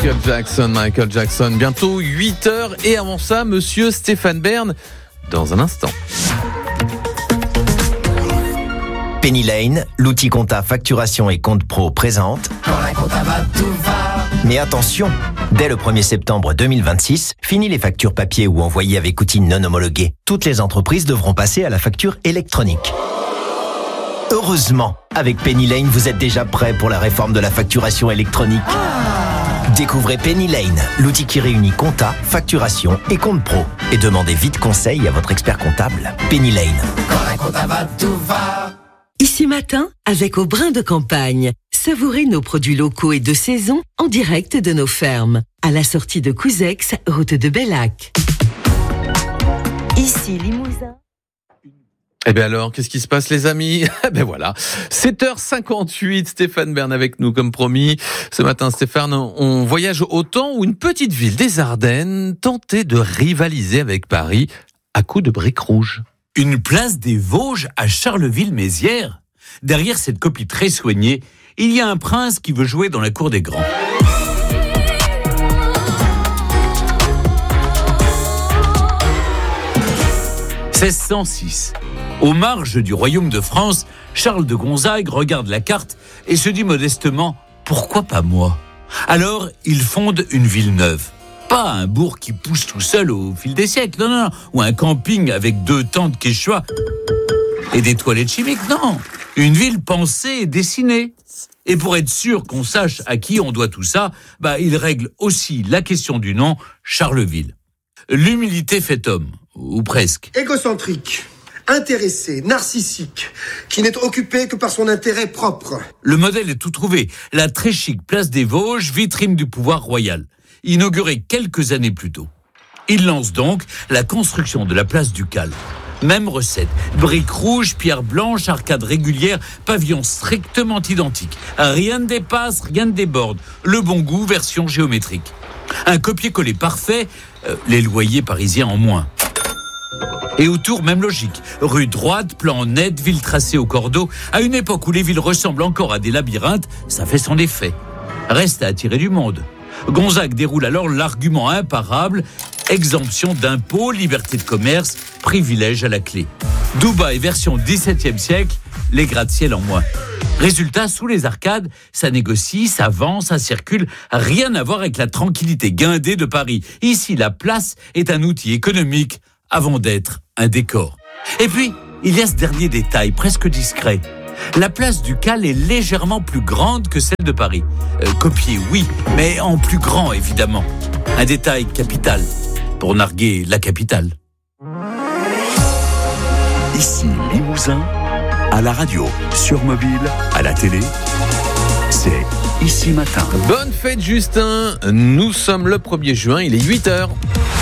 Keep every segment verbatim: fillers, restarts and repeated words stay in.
Michael Jackson, Michael Jackson. Bientôt huit heures et avant ça, monsieur Stéphane Bern, dans un instant. Penny Lane, l'outil compta facturation et compte pro présente. Quand la compta va, tout va. Mais attention, dès le premier septembre deux mille vingt-six, fini les factures papier ou envoyées avec outils non homologués. Toutes les entreprises devront passer à la facture électronique. Heureusement, avec Penny Lane, vous êtes déjà prêt pour la réforme de la facturation électronique. Découvrez Penny Lane, l'outil qui réunit compta, facturation et compte pro. Et demandez vite conseil à votre expert comptable. Penny Lane. Quand la compta va, tout va. Ici Matin, avec Au Brin de Campagne. Savourez nos produits locaux et de saison en direct de nos fermes. À la sortie de Couzex, route de Bellac. Ici Limousin. Eh bien alors, qu'est-ce qui se passe les amis ? Eh ben voilà, sept heures cinquante-huit, Stéphane Bern avec nous comme promis. Ce matin Stéphane, on voyage au temps où une petite ville des Ardennes tentait de rivaliser avec Paris à coups de briques rouges. Une place des Vosges à Charleville-Mézières. Derrière cette copie très soignée, il y a un prince qui veut jouer dans la cour des grands. seize cent six. Aux marges du royaume de France, Charles de Gonzague regarde la carte et se dit modestement « Pourquoi pas moi ?» Alors, il fonde une ville neuve. Pas un bourg qui pousse tout seul au fil des siècles, non, non, non. Ou un camping avec deux tentes quechua et des toilettes chimiques, non. Une ville pensée et dessinée. Et pour être sûr qu'on sache à qui on doit tout ça, bah, il règle aussi la question du nom, Charleville. L'humilité fait homme, ou presque. Égocentrique, intéressé, narcissique, qui n'est occupé que par son intérêt propre. Le modèle est tout trouvé. La très chic place des Vosges, vitrine du pouvoir royal. Inauguré quelques années plus tôt. Il lance donc la construction de la place ducale. Même recette, briques rouges, pierres blanches, arcades régulières, pavillons strictement identiques. Rien ne dépasse, rien ne déborde. Le bon goût, version géométrique. Un copier-coller parfait, euh, les loyers parisiens en moins. Et autour, même logique. Rue droite, plan net, ville tracée au cordeau. À une époque où les villes ressemblent encore à des labyrinthes, ça fait son effet. Reste à attirer du monde. Gonzague déroule alors l'argument imparable, exemption d'impôts, liberté de commerce, privilège à la clé. Dubaï version dix-septième siècle, les gratte-ciel en moins. Résultat, sous les arcades, ça négocie, ça vend, ça circule, rien à voir avec la tranquillité guindée de Paris. Ici, la place est un outil économique avant d'être un décor. Et puis, il y a ce dernier détail, presque discret. La place Ducale est légèrement plus grande que celle de Paris. Euh, copiée, oui, mais en plus grand, évidemment. Un détail capital pour narguer la capitale. Ici Limousin, à la radio, sur mobile, à la télé, c'est Ici Matin. Bonne fête Justin, nous sommes le premier juin, il est huit heures.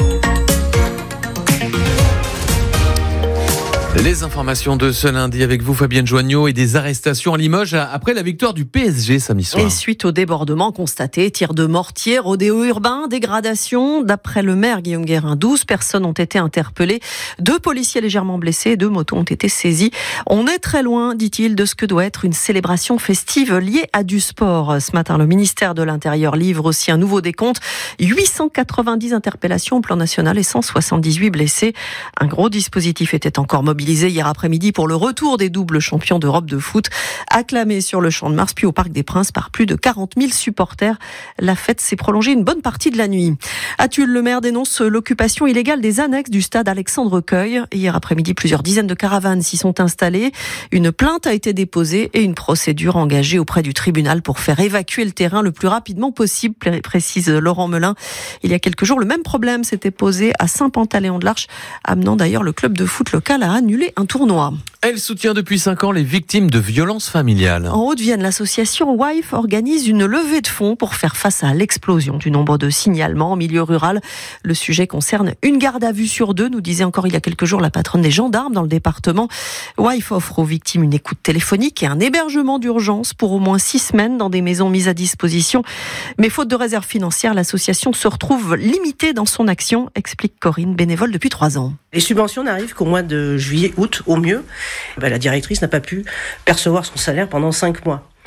Les informations de ce lundi avec vous, Fabienne Joignot, et des arrestations à Limoges après la victoire du P S G samedi soir. Et suite au débordement constaté, tirs de mortier, rodéo urbain, dégradation. D'après le maire Guillaume Guérin, douze personnes ont été interpellées. Deux policiers légèrement blessés, deux motos ont été saisies. On est très loin, dit-il, de ce que doit être une célébration festive liée à du sport. Ce matin, le ministère de l'Intérieur livre aussi un nouveau décompte. huit cent quatre-vingt-dix interpellations au plan national et cent soixante-dix-huit blessés. Un gros dispositif était encore mobilisé hier après-midi pour le retour des doubles champions d'Europe de foot, acclamés sur le Champ de Mars puis au Parc des Princes par plus de quarante mille supporters. La fête s'est prolongée une bonne partie de la nuit. À Tulle, le maire dénonce l'occupation illégale des annexes du stade Alexandre Queuille. Hier après-midi, plusieurs dizaines de caravanes s'y sont installées. Une plainte a été déposée et une procédure engagée auprès du tribunal pour faire évacuer le terrain le plus rapidement possible, précise Laurent Melin. Il y a quelques jours, le même problème s'était posé à Saint-Pantaléon-de-l'Arche, amenant d'ailleurs le club de foot local à annuler un tournoi. Elle soutient depuis cinq ans les victimes de violences familiales. En Haute-Vienne, l'association WIFE organise une levée de fonds pour faire face à l'explosion du nombre de signalements en milieu rural. Le sujet concerne une garde à vue sur deux, nous disait encore il y a quelques jours la patronne des gendarmes dans le département. WIFE offre aux victimes une écoute téléphonique et un hébergement d'urgence pour au moins six semaines dans des maisons mises à disposition. Mais faute de réserve financière, l'association se retrouve limitée dans son action, explique Corinne, bénévole depuis trois ans. Les subventions n'arrivent qu'au mois de juillet, août au mieux. Ben, la directrice n'a pas pu percevoir son salaire pendant cinq mois.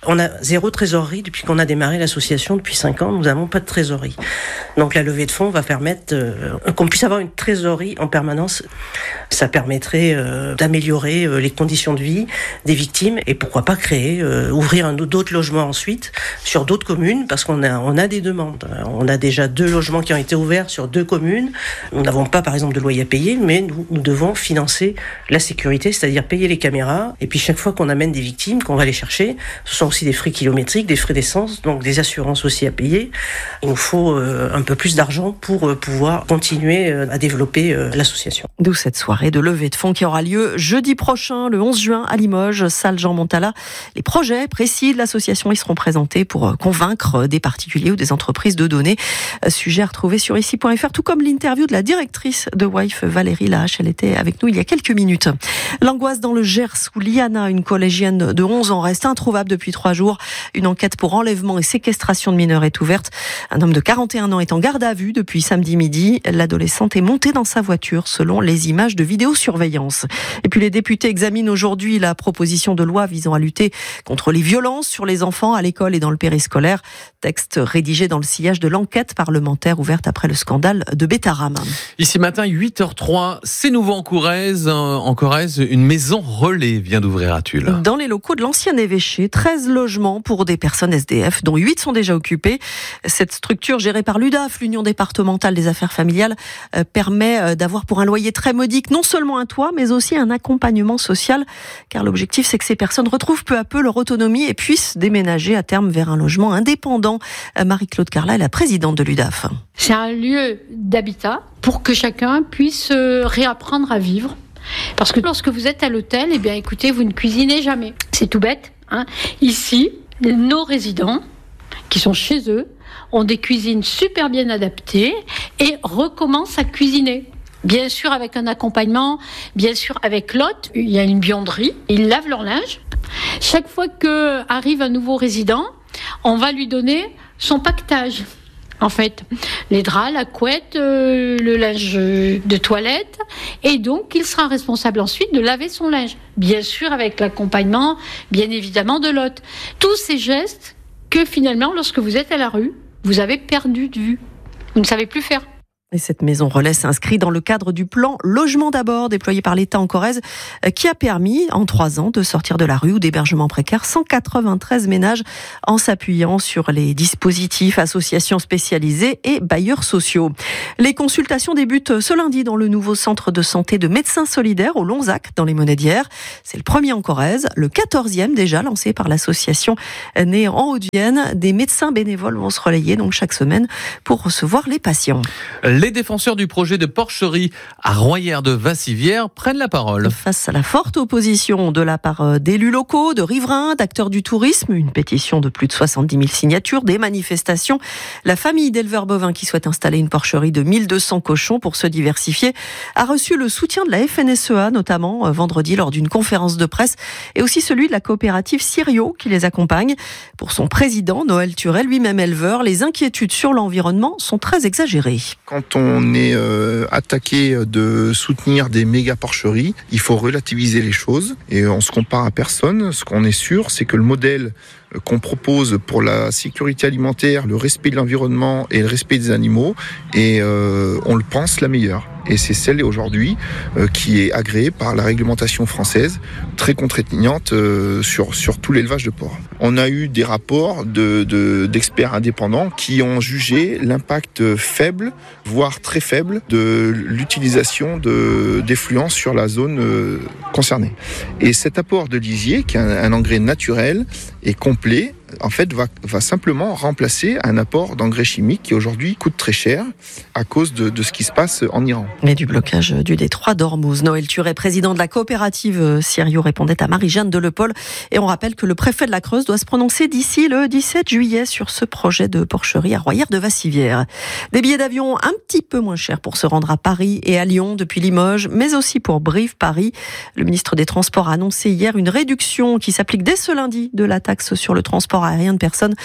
On a zéro trésorerie depuis qu'on a démarré l'association depuis cinq ans. Nous n'avons pas de trésorerie. Donc la levée de fonds va permettre euh, qu'on puisse avoir une trésorerie en permanence. Ça permettrait euh, d'améliorer euh, les conditions de vie des victimes et pourquoi pas créer, euh, ouvrir un, d'autres logements ensuite sur d'autres communes parce qu'on a, on a des demandes. On a déjà deux logements qui ont été ouverts sur deux communes. Nous n'avons pas par exemple de loyer à payer, mais nous, nous devons financer la sécurité, c'est-à-dire payer les caméras. Et puis chaque fois qu'on amène des victimes, qu'on va les chercher, ce sont aussi des frais kilométriques, des frais d'essence, donc des assurances aussi à payer. Il nous faut euh, un peu plus d'argent pour euh, pouvoir continuer euh, à développer euh, l'association. D'où cette soirée de levée de fonds qui aura lieu jeudi prochain, le onze juin, à Limoges, salle Jean Montala. Les projets précis de l'association y seront présentés pour convaincre des particuliers ou des entreprises de donner. Sujet à retrouver sur ici point f r, tout comme l'interview de la directrice de W I F, Valérie Lahache. Elle était avec nous il y a quelques minutes. L'angoisse dans le Gers où Liana, une collégienne de onze ans, reste introuvable depuis trois jours. Une enquête pour enlèvement et séquestration de mineurs est ouverte. Un homme de quarante et un ans est en garde à vue depuis samedi midi. L'adolescente est montée dans sa voiture selon les images de vidéosurveillance. Et puis les députés examinent aujourd'hui la proposition de loi visant à lutter contre les violences sur les enfants à l'école et dans le périscolaire. Texte rédigé dans le sillage de l'enquête parlementaire ouverte après le scandale de Bétarame. Ici matin, huit heures trois, c'est nouveau en Corrèze. En Corrèze, une maison relais vient d'ouvrir à Tulle. Dans les locaux de l'ancien évêché, treize logements pour des personnes S D F, dont huit sont déjà occupés. Cette structure gérée par l'U D A F, l'Union départementale des affaires familiales, permet d'avoir pour un loyer très modique non seulement un toit, mais aussi un accompagnement social. Car l'objectif, c'est que ces personnes retrouvent peu à peu leur autonomie et puissent déménager à terme vers un logement indépendant. Marie-Claude Carla est la présidente de l'U D A F. C'est un lieu d'habitat pour que chacun puisse réapprendre à vivre. Parce que lorsque vous êtes à l'hôtel, eh bien, écoutez, vous ne cuisinez jamais. C'est tout bête, hein. Ici, nos résidents, qui sont chez eux, ont des cuisines super bien adaptées et recommencent à cuisiner. Bien sûr avec un accompagnement, bien sûr avec l'hôte, il y a une buanderie, ils lavent leur linge. Chaque fois qu'arrive un nouveau résident, on va lui donner son pactage. En fait, les draps, la couette, euh, le linge de toilette, et donc il sera responsable ensuite de laver son linge. Bien sûr avec l'accompagnement, bien évidemment de l'hôte. Tous ces gestes que finalement, lorsque vous êtes à la rue, vous avez perdu de vue. Vous ne savez plus faire. Et cette maison relais s'inscrit dans le cadre du plan Logement d'abord déployé par l'État en Corrèze qui a permis en trois ans de sortir de la rue ou d'hébergement précaire cent quatre-vingt-treize ménages en s'appuyant sur les dispositifs associations spécialisées et bailleurs sociaux. Les consultations débutent ce lundi dans le nouveau centre de santé de médecins solidaires au Lonzac dans les Monédières. C'est le premier en Corrèze, le quatorzième déjà lancé par l'association née en Haute-Vienne. Des médecins bénévoles vont se relayer donc chaque semaine pour recevoir les patients. Les défenseurs du projet de porcherie à Royère-de-Vassivière prennent la parole. Face à la forte opposition de la part d'élus locaux, de riverains, d'acteurs du tourisme, une pétition de plus de soixante-dix mille signatures, des manifestations, la famille d'éleveurs bovins qui souhaite installer une porcherie de mille deux cents cochons pour se diversifier a reçu le soutien de la F N S E A, notamment vendredi lors d'une conférence de presse, et aussi celui de la coopérative Sirio qui les accompagne. Pour son président, Noël Turel, lui-même éleveur, les inquiétudes sur l'environnement sont très exagérées. Quand on est euh, attaqué de soutenir des méga porcheries, il faut relativiser les choses et on se compare à personne. Ce qu'on est sûr, c'est que le modèle qu'on propose pour la sécurité alimentaire, le respect de l'environnement et le respect des animaux, et euh, on le pense la meilleure. Et c'est celle aujourd'hui euh, qui est agréée par la réglementation française, très contraignante euh, sur, sur tout l'élevage de porcs. On a eu des rapports de, de, d'experts indépendants qui ont jugé l'impact faible, voire très faible, de l'utilisation de, d'effluents sur la zone euh, concernée. Et cet apport de lisier, qui est un, un engrais naturel et complet, en fait, va, va simplement remplacer un apport d'engrais chimiques qui aujourd'hui coûte très cher à cause de, de ce qui se passe en Iran. Mais du blocage du détroit d'Ormuz. Noël Turé, président de la coopérative Sirio, répondait à Marie-Jeanne Delepol. Et on rappelle que le préfet de la Creuse doit se prononcer d'ici le dix-sept juillet sur ce projet de porcherie à Royère-de-Vassivière. Des billets d'avion un petit peu moins chers pour se rendre à Paris et à Lyon depuis Limoges, mais aussi pour Brive-Paris. Le ministre des Transports a annoncé hier une réduction qui s'applique dès ce lundi de la taxe sur le transport aérien de personnes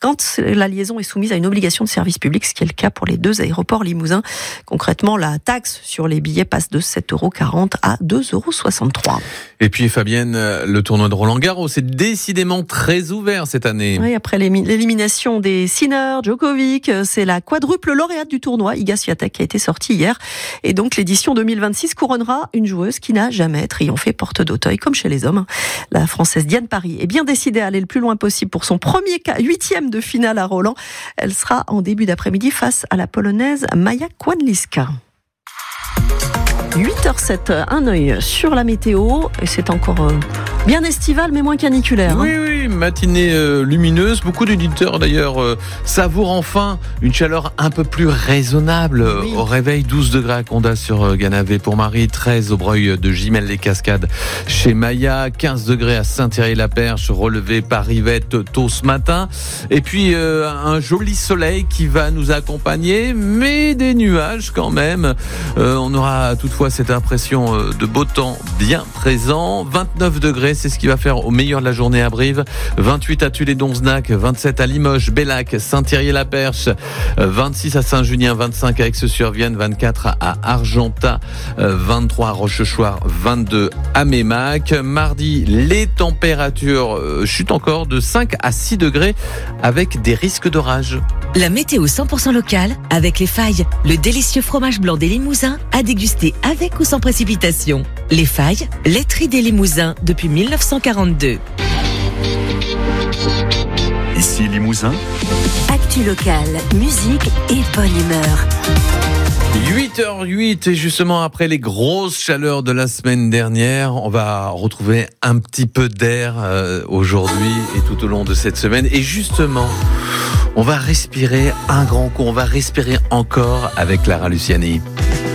quand la liaison est soumise à une obligation de service public, ce qui est le cas pour les deux aéroports limousins. Concrètement, la taxe sur les billets passe de sept euros quarante à deux euros soixante-trois. Et puis Fabienne, le tournoi de Roland-Garros est décidément très ouvert cette année. Oui, après l'élimination des Sinner, Djokovic, c'est la quadruple lauréate du tournoi, Iga Swiatek, qui a été sortie hier. Et donc l'édition deux mille vingt-six couronnera une joueuse qui n'a jamais triomphé porte d'Auteuil, comme chez les hommes. La Française Diane Parry est bien décidée à aller le plus loin possible pour son premier huitième de finale à Roland. Elle sera en début d'après-midi face à la Polonaise Maja Kłaniska. huit heures zéro sept, un œil sur la météo, et c'est encore euh, bien estival mais moins caniculaire. Oui, hein. oui, matinée euh, lumineuse. Beaucoup d'éditeurs d'ailleurs euh, savourent enfin une chaleur un peu plus raisonnable. Oui. Au réveil, douze degrés à Condat sur euh, Ganavé pour Marie, treize au Breuil de Gimel-les-Cascades chez Maya, quinze degrés à Saint-Thierry-la-Perche, relevé par Yvette tôt ce matin. Et puis euh, un joli soleil qui va nous accompagner, mais des nuages quand même. Euh, on aura toutefois cette impression de beau temps bien présent. vingt-neuf degrés, c'est ce qui va faire au meilleur de la journée à Brive. vingt-huit à Tulle-et-Donzenac, vingt-sept à Limoges, Bellac, Saint-Thierry-la-Perche, vingt-six à Saint-Junien, vingt-cinq à Aix-sur-Vienne, vingt-quatre à Argentat, vingt-trois à Rochechouart, vingt-deux à Mémac. Mardi, les températures chutent encore de cinq à six degrés avec des risques d'orage. La météo cent pour cent locale avec Les Failles, le délicieux fromage blanc des Limousins à déguster avec ou sans précipitation. Les Failles, laiterie des Limousins depuis mille neuf cent quarante-deux. Ici Limousin. Actu locale, musique et bonne humeur. huit heures huit, et justement après les grosses chaleurs de la semaine dernière, on va retrouver un petit peu d'air euh, aujourd'hui et tout au long de cette semaine. Et justement, on va respirer un grand coup, on va respirer encore avec Clara Luciani.